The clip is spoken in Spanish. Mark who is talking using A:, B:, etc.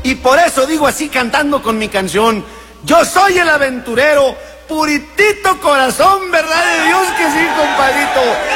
A: Y por eso digo así cantando con mi canción: yo soy el aventurero, puritito corazón, verdad de Dios que sí, compadrito.